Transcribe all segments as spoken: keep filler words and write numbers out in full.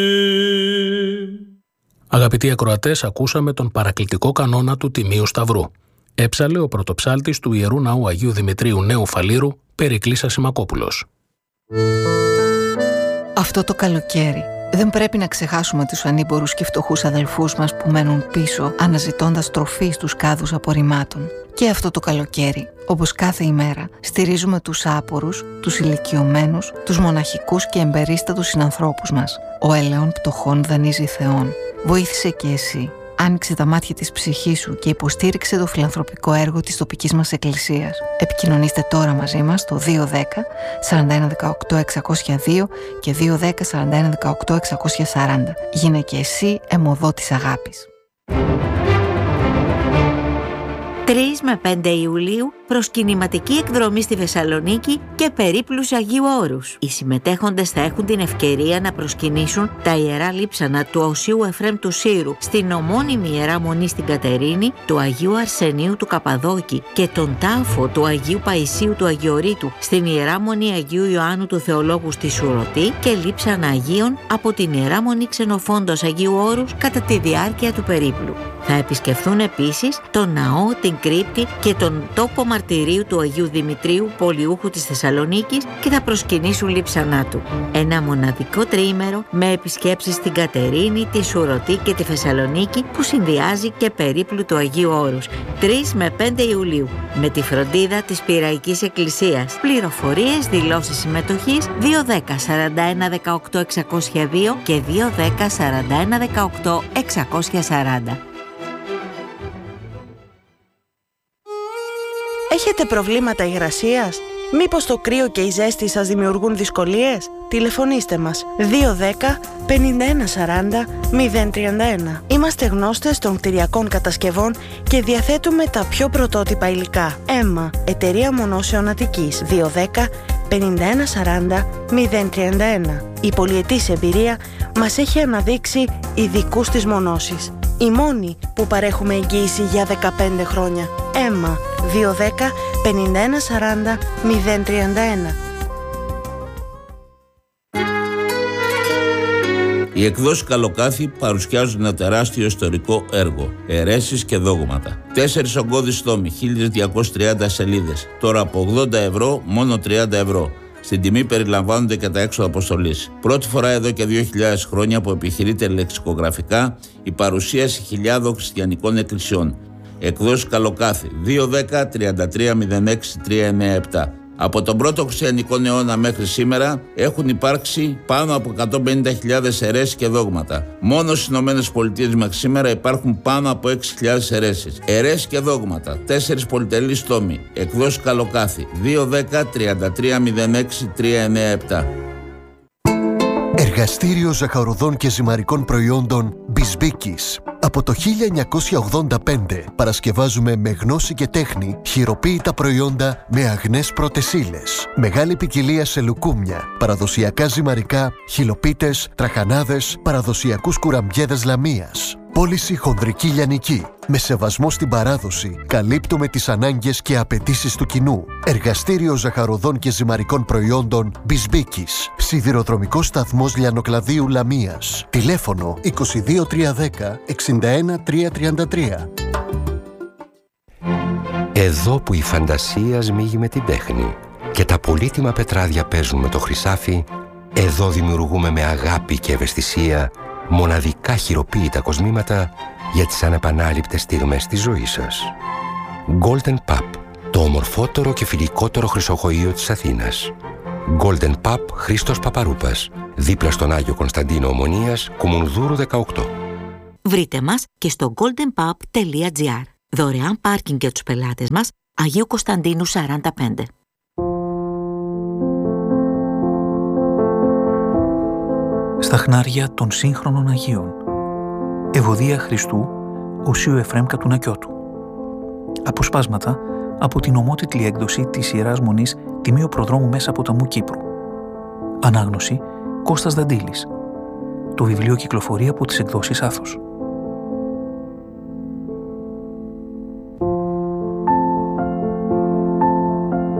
Αγαπητοί ακροατές, ακούσαμε τον παρακλητικό κανόνα του Τιμίου Σταυρού. Έψαλε ο πρωτοψάλτης του Ιερού Ναού Αγίου Δημητρίου Νέου Φαλήρου, Περικλής Ασημακόπουλος. Αυτό το καλοκαίρι δεν πρέπει να ξεχάσουμε τους ανήμπορους και φτωχούς αδελφούς μας που μένουν πίσω αναζητώντας τροφή στους κάδους απορριμμάτων. Και αυτό το καλοκαίρι, όπως κάθε ημέρα, στηρίζουμε τους άπορους, τους ηλικιωμένους, τους μοναχικούς και εμπερίστατους συνανθρώπους μας. Ο έλεον πτωχών δανείζει Θεόν. Βοήθησε και εσύ. Άνοιξε τα μάτια της ψυχής σου και υποστήριξε το φιλανθρωπικό έργο της τοπικής μας εκκλησίας. Επικοινωνήστε τώρα μαζί μας στο δύο ένα μηδέν σαράντα ένα δεκαοκτώ εξακόσια δύο και δύο ένα μηδέν σαράντα ένα δεκαοκτώ εξακόσια σαράντα. Γίνε και εσύ αιμοδό της αγάπης. τρεις με πέντε Ιουλίου προσκυνηματική εκδρομή στη Θεσσαλονίκη και περίπλους Αγίου Όρους. Οι συμμετέχοντες θα έχουν την ευκαιρία να προσκυνήσουν τα ιερά λείψανα του Οσίου Εφραίμ του Σύρου, στην ομώνυμη Ιερά Μονή στην Κατερίνη, του Αγίου Αρσενίου του Καπαδόκη και τον τάφο του Αγίου Παϊσίου του Αγιορείτου στην Ιερά Μονή Αγίου Ιωάννου του Θεολόγου στη Σουρωτή και λείψανα Αγίων από την Ιερά Μονή Ξενοφόντος Αγίου Όρους κατά τη διάρκεια του περίπλου. Θα επισκεφθούν επίσης τον ναό, την κρύπτη και τον τόπο μαρτυρίου του Αγίου Δημητρίου, Πολιούχου της Θεσσαλονίκης, και θα προσκυνήσουν λείψανά του. Ένα μοναδικό τριήμερο με επισκέψεις στην Κατερίνη, τη Σουρωτή και τη Θεσσαλονίκη που συνδυάζει και περίπλου του Αγίου Όρους. τρεις με πέντε Ιουλίου με τη φροντίδα της Πειραϊκής Εκκλησίας. Πληροφορίες, δηλώσεις συμμετοχής δύο ένα μηδέν σαράντα ένα δεκαοκτώ εξακόσια δύο και δύο ένα μηδέν σαράντα ένα δεκαοκτώ εξακόσια σαράντα. Έχετε προβλήματα υγρασίας? Μήπως το κρύο και η ζέστη σας δημιουργούν δυσκολίες? Τηλεφωνήστε μας δύο ένα μηδέν πενήντα ένα σαράντα μηδέν τριάντα ένα. Είμαστε γνώστες των κτηριακών κατασκευών και διαθέτουμε τα πιο πρωτότυπα υλικά. ΕΜΜΑ, Εταιρεία Μονώσεων Αττικής, δύο ένα μηδέν πενήντα ένα σαράντα μηδέν τριάντα ένα. Η πολυετής εμπειρία μας έχει αναδείξει ειδικούς στις μονώσεις. Η μόνη που παρέχουμε εγγύηση για δεκαπέντε χρόνια. ΕΜΜΑ, δύο ένα μηδέν πενήντα ένα σαράντα μηδέν τριάντα ένα. Οι εκδόσεις Καλοκάθι παρουσιάζουν ένα τεράστιο ιστορικό έργο, αιρέσεις και δόγματα. Τέσσερις ογκώδεις τόμοι, χίλιες διακόσιες τριάντα σελίδες, τώρα από ογδόντα ευρώ μόνο τριάντα ευρώ. Στην τιμή περιλαμβάνονται και τα έξοδα αποστολής. Πρώτη φορά εδώ και δύο χιλιάδες χρόνια που επιχειρείται λεξικογραφικά η παρουσίαση χιλιάδων χριστιανικών εκκλησιών. Εκδόσεις Καλοκάθι, δύο ένα μηδέν τριάντα τρία μηδέν έξι τρία εννιά επτά. Από τον πρώτο χριστιανικό αιώνα μέχρι σήμερα έχουν υπάρξει πάνω από εκατόν πενήντα χιλιάδες αιρέσεις και δόγματα. Μόνο στις ΗΠΑ μέχρι σήμερα υπάρχουν πάνω από έξι χιλιάδες αιρέσεις. Αιρέσεις και δόγματα, τέσσερις πολυτελείς τόμοι. Εκδόσεις Καλοκάθι, δύο ένα μηδέν τριάντα τρία μηδέν έξι τρία εννιά επτά. Εργαστήριο ζαχαροδών και ζυμαρικών προϊόντων Μπισμπίκης. Από το χίλια εννιακόσια ογδόντα πέντε παρασκευάζουμε με γνώση και τέχνη χειροποίητα προϊόντα με αγνές πρώτες ύλες. Μεγάλη ποικιλία σε λουκούμια, παραδοσιακά ζυμαρικά, χυλοπίτες, τραχανάδες, παραδοσιακούς κουραμπιέδες λαμίας. Πώληση χονδρική λιανική. Με σεβασμό στην παράδοση, καλύπτουμε τις ανάγκες και απαιτήσεις του κοινού. Εργαστήριο ζαχαροδών και ζυμαρικών προϊόντων Μπισμπίκης. Σιδηροδρομικός σταθμός Λιανοκλαδίου Λαμίας. Τηλέφωνο είκοσι δύο τριακόσια δέκα εξήντα ένα τριακόσια τριάντα τρία. Εδώ που η φαντασία σμίγει με την τέχνη και τα πολύτιμα πετράδια παίζουν με το χρυσάφι, εδώ δημιουργούμε με αγάπη και ευαισθησία μοναδικά χειροποίητα κοσμήματα για τις ανεπανάληπτες στιγμές της ζωής σας. Golden Pub, το ομορφότερο και φιλικότερο χρυσοχοείο της Αθήνας. Golden Pub Χρήστος Παπαρούπας, δίπλα στον Άγιο Κωνσταντίνο Ομονίας, Κουμουνδούρου δεκαοκτώ. Βρείτε μας και στο golden pub τελεία gr. Δωρεάν πάρκινγκ για τους πελάτες μας, Αγίου Κωνσταντίνου σαράντα πέντε. Στα χνάρια των σύγχρονων Αγίων. Ευωδία Χριστού, Οσίου Εφραίμ Κατουνακιώτου. Αποσπάσματα από την ομότιτλη έκδοση της Ιεράς Μονής Τιμίου Προδρόμου Μέσα Ποταμού Κύπρου. Ανάγνωση Κώστας Δαντήλης. Το βιβλίο κυκλοφορεί από τις εκδόσεις Άθος.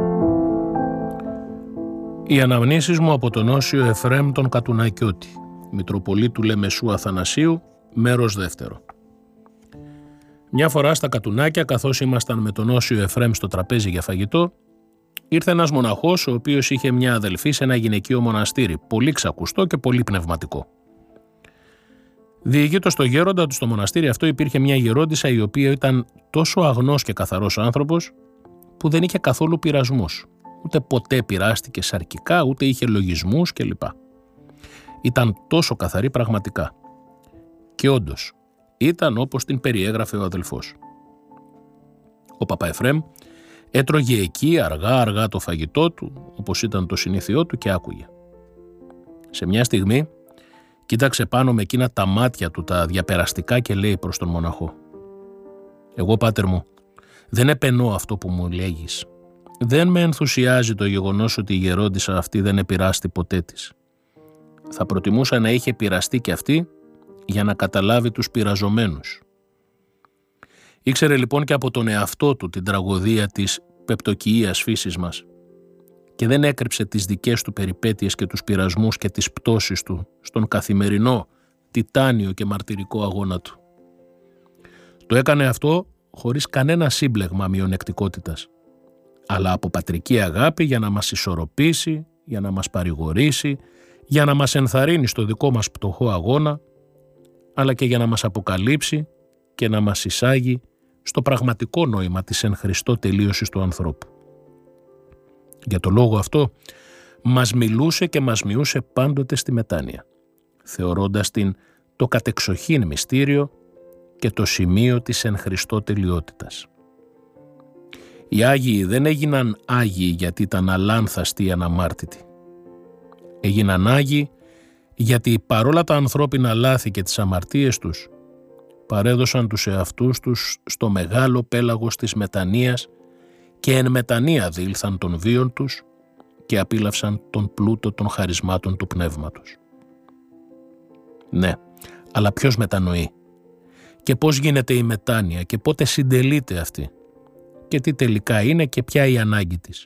Οι αναμνήσεις μου από τον Όσιο Εφραίμ τον Κατουνακιώτη. Μητροπολίτου Λεμεσού Αθανασίου, μέρος δεύτερο. Μια φορά στα Κατουνάκια, καθώς ήμασταν με τον Όσιο Εφραίμ στο τραπέζι για φαγητό, ήρθε ένας μοναχός ο οποίος είχε μια αδελφή σε ένα γυναικείο μοναστήρι, πολύ ξακουστό και πολύ πνευματικό. Διηγείτος στο γέροντα του στο μοναστήρι αυτό υπήρχε μια γερόντισσα η οποία ήταν τόσο αγνός και καθαρός άνθρωπος που δεν είχε καθόλου πειρασμούς. Ούτε ποτέ πειράστηκε σαρκικά, ούτε είχε λογισμούς κλπ. Ήταν τόσο καθαρή πραγματικά. Και όντως, ήταν όπως την περιέγραφε ο αδελφός. Ο Παπα Εφραίμ έτρωγε εκεί αργά-αργά το φαγητό του, όπως ήταν το συνήθιό του, και άκουγε. Σε μια στιγμή κοίταξε πάνω με εκείνα τα μάτια του τα διαπεραστικά και λέει προς τον μοναχό: «Εγώ, πάτερ μου, δεν επενώ αυτό που μου λέγεις. Δεν με ενθουσιάζει το γεγονός ότι η γερόντισσα αυτή δεν επειράστη ποτέ της. Θα προτιμούσα να είχε πειραστεί και αυτή για να καταλάβει τους πειραζομένους». Ήξερε λοιπόν και από τον εαυτό του την τραγωδία της πεπτοκυΐας φύσης μας και δεν έκρυψε τις δικές του περιπέτειες και τους πειρασμούς και τις πτώσεις του στον καθημερινό, τιτάνιο και μαρτυρικό αγώνα του. Το έκανε αυτό χωρίς κανένα σύμπλεγμα μειονεκτικότητας, αλλά από πατρική αγάπη για να μας ισορροπήσει, για να μας παρηγορήσει, για να μας ενθαρρύνει στο δικό μας πτωχό αγώνα, αλλά και για να μας αποκαλύψει και να μας εισάγει στο πραγματικό νόημα της εν Χριστώ τελείωσης του ανθρώπου. Για το λόγο αυτό μας μιλούσε και μας μειούσε πάντοτε στη μετάνοια, θεωρώντας την το κατεξοχήν μυστήριο και το σημείο της εν Χριστώ τελειότητας. Οι Άγιοι δεν έγιναν Άγιοι γιατί ήταν αλάνθαστοι αναμάρτητοι. Έγιναν Άγιοι γιατί παρόλα τα ανθρώπινα λάθη και τις αμαρτίες τους, παρέδωσαν τους εαυτούς τους στο μεγάλο πέλαγος της μετανοίας και εν μετανία διήλθαν των βίων τους και απίλαυσαν τον πλούτο των χαρισμάτων του πνεύματος. Ναι, αλλά ποιος μετανοεί και πώς γίνεται η μετάνοια και πότε συντελείται αυτή και τι τελικά είναι και ποια η ανάγκη της.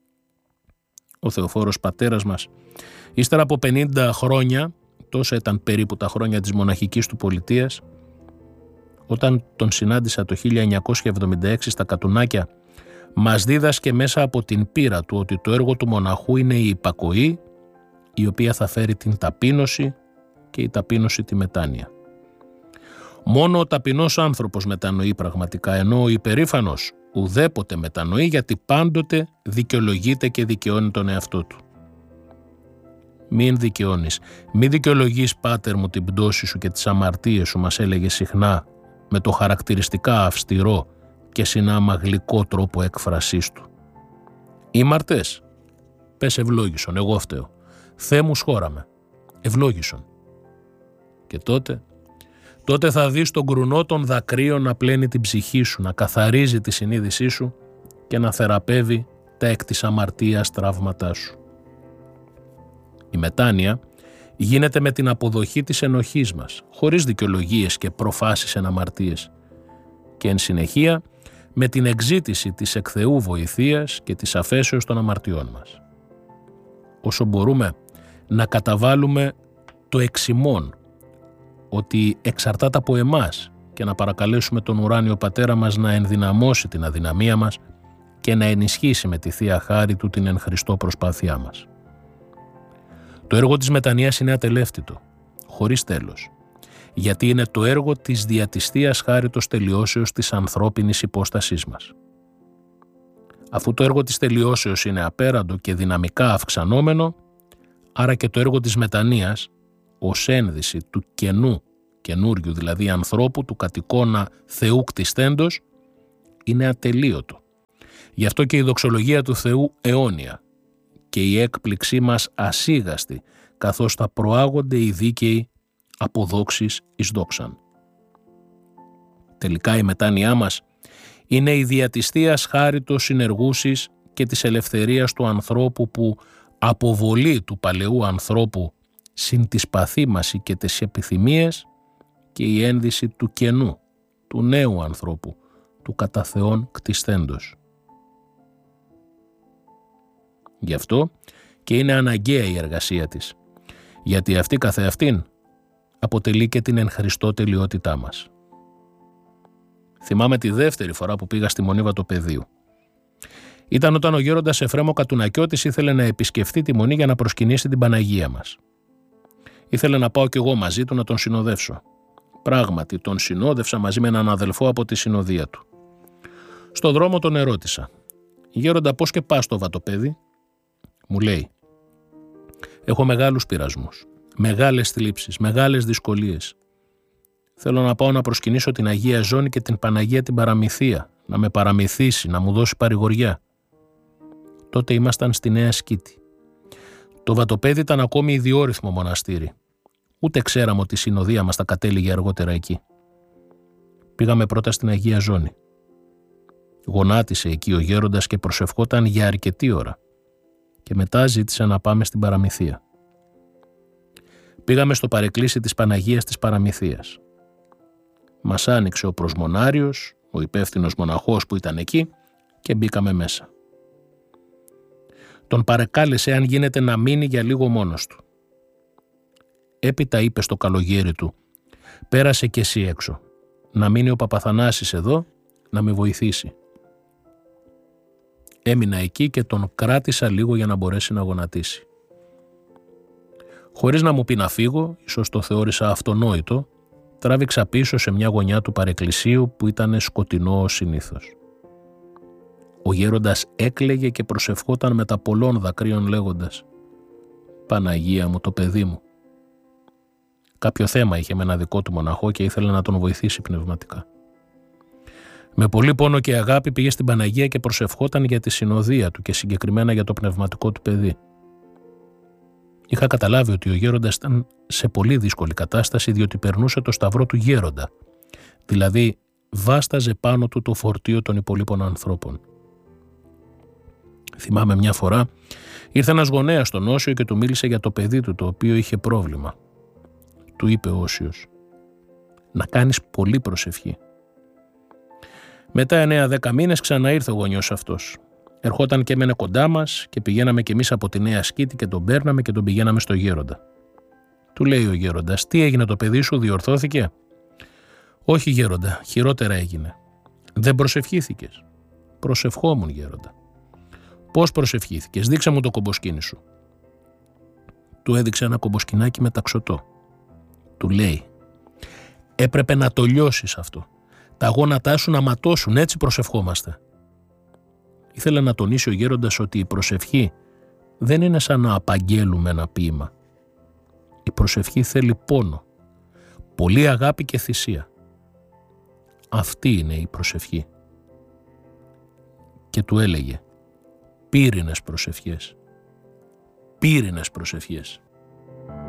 Ο Θεοφόρος πατέρας μας, ύστερα από πενήντα χρόνια, τόσα ήταν περίπου τα χρόνια της μοναχικής του πολιτείας, όταν τον συνάντησα το χίλια εννιακόσια εβδομήντα έξι στα Κατουνάκια, μας δίδασκε μέσα από την πείρα του ότι το έργο του μοναχού είναι η υπακοή, η οποία θα φέρει την ταπείνωση και η ταπείνωση τη μετάνοια. Μόνο ο ταπεινός άνθρωπος μετανοεί πραγματικά, ενώ ο υπερήφανος ουδέποτε μετανοεί, γιατί πάντοτε δικαιολογείται και δικαιώνει τον εαυτό του. «Μην δικαιώνεις, μην δικαιολογείς, πάτερ μου, την πτώση σου και τις αμαρτίες σου», μας έλεγε συχνά με το χαρακτηριστικά αυστηρό και συνάμα γλυκό τρόπο έκφρασής του. «Ήμαρτες, πες ευλόγησον, εγώ φταίω. Θεέ μου σχώραμε, ευλόγησον». Και τότε, τότε θα δεις τον κρουνό των δακρύων να πλένει την ψυχή σου, να καθαρίζει τη συνείδησή σου και να θεραπεύει τα εκ της αμαρτίας τραύματά σου. Η μετάνοια γίνεται με την αποδοχή της ενοχής μας, χωρίς δικαιολογίες και προφάσεις εν αμαρτίες, και εν συνεχεία με την εξζήτηση της εκ Θεού βοηθείας και της αφέσεως των αμαρτιών μας. Όσο μπορούμε να καταβάλουμε το εξημών, ότι εξαρτάται από εμάς, και να παρακαλέσουμε τον ουράνιο Πατέρα μας να ενδυναμώσει την αδυναμία μας και να ενισχύσει με τη Θεία Χάρη Του την εν Χριστώ προσπάθειά μας. Το έργο της μετανοίας είναι ατελεύτητο, χωρίς τέλος, γιατί είναι το έργο της δια της Θείας Χάριτος τελειώσεως της ανθρώπινης υπόστασής μας. Αφού το έργο της τελειώσεως είναι απέραντο και δυναμικά αυξανόμενο, άρα και το έργο της μετανοίας, ως ένδυση του καινού, καινούριου δηλαδή ανθρώπου, του κατοικώνα Θεού κτιστέντος, είναι ατελείωτο. Γι' αυτό και η δοξολογία του Θεού αιώνια και η έκπληξή μας ασίγαστη, καθώς θα προάγονται οι δίκαιοι από δόξης εις δόξαν. Τελικά η μετάνοιά μας είναι η δια της Θείας Χάριτος συνεργούσης και της ελευθερίας του ανθρώπου, που αποβολή του παλαιού ανθρώπου συν της παθήμαση και τις επιθυμίες και η ένδυση του καινού, του νέου ανθρώπου, του κατά Θεόν κτισθέντος. Γι' αυτό και είναι αναγκαία η εργασία της, γιατί αυτή καθεαυτήν αποτελεί και την εν Χριστώ τελειότητά μας. Θυμάμαι τη δεύτερη φορά που πήγα στη Μονή Βατοπεδίου. Ήταν όταν ο γέροντας Εφρέμ ο Κατουνακιώτης ήθελε να επισκεφτεί τη Μονή για να προσκυνήσει την Παναγία μας. Ήθελε να πάω κι εγώ μαζί του να τον συνοδεύσω. Πράγματι, τον συνόδευσα μαζί με έναν αδελφό από τη συνοδεία του. Στο δρόμο τον ερώτησα: «Γέροντα, πώς και πας στο Βατοπέδι?» Μου λέει: «Έχω μεγάλους πειρασμούς, μεγάλες θλίψεις, μεγάλες δυσκολίες. Θέλω να πάω να προσκυνήσω την Αγία Ζώνη και την Παναγία την Παραμυθία, να με παραμυθήσει, να μου δώσει παρηγοριά». Τότε ήμασταν στη Νέα Σκήτη. Το Βατοπέδι ήταν ακόμη ιδιόρυθμο μοναστήρι. Ούτε ξέραμε ότι η συνοδεία μας θα κατέληγε αργότερα εκεί. Πήγαμε πρώτα στην Αγία Ζώνη. Γονάτισε εκεί ο γέροντας και προσευχόταν για αρκετή ώρα. Και μετά ζήτησε να πάμε στην Παραμυθία. Πήγαμε στο παρεκκλήσι της Παναγίας της Παραμυθίας. Μας άνοιξε ο προσμονάριος, ο υπεύθυνος μοναχός που ήταν εκεί, και μπήκαμε μέσα. Τον παρεκάλεσε αν γίνεται να μείνει για λίγο μόνος του. Έπειτα είπε στο καλογέρι του: «Πέρασε κι εσύ έξω, να μείνει ο Παπαθανάσης εδώ να με βοηθήσει». Έμεινα εκεί και τον κράτησα λίγο για να μπορέσει να γονατίσει. Χωρίς να μου πει να φύγω, ίσως το θεώρησα αυτονόητο, τράβηξα πίσω σε μια γωνιά του παρεκκλησίου που ήταν σκοτεινό ως συνήθως. Ο γέροντας έκλαιγε και προσευχόταν με τα πολλών δακρύων λέγοντας: «Παναγία μου, το παιδί μου». Κάποιο θέμα είχε με ένα δικό του μοναχό και ήθελε να τον βοηθήσει πνευματικά. Με πολύ πόνο και αγάπη πήγε στην Παναγία και προσευχόταν για τη συνοδεία του και συγκεκριμένα για το πνευματικό του παιδί. Είχα καταλάβει ότι ο γέροντας ήταν σε πολύ δύσκολη κατάσταση, διότι περνούσε το σταυρό του γέροντα, δηλαδή βάσταζε πάνω του το φορτίο των υπολείπων ανθρώπων. Θυμάμαι μια φορά ήρθε ένας γονέας στον Όσιο και του μίλησε για το παιδί του, το οποίο είχε πρόβλημα. Του είπε ο Όσιος: «Να κάνεις πολύ προσευχή». Μετά εννέα δέκα μήνες ξαναήρθε ο γονιός αυτός. Ερχόταν και έμενε κοντά μας και πηγαίναμε κι εμείς από τη Νέα Σκήτη και τον παίρναμε και τον πηγαίναμε στο γέροντα. Του λέει ο γέροντας: «Τι έγινε, το παιδί σου διορθώθηκε?» «Όχι γέροντα, χειρότερα έγινε». «Δεν προσευχήθηκες?» «Προσευχόμουν γέροντα». «Πώς προσευχήθηκες? Δείξε μου το κομποσκίνι σου». Του έδειξε ένα κομποσκινάκι με ταξωτό. Του λέει: «Έπρεπε να το λιώσεις αυτό. Τα γόνατά σου να ματώσουν, έτσι προσευχόμαστε». Ήθελε να τονίσει ο γέροντας ότι η προσευχή δεν είναι σαν να απαγγέλουμε ένα ποίημα. Η προσευχή θέλει πόνο, πολύ αγάπη και θυσία. Αυτή είναι η προσευχή. Και του έλεγε: «Πύρινες προσευχές, πύρινες προσευχές».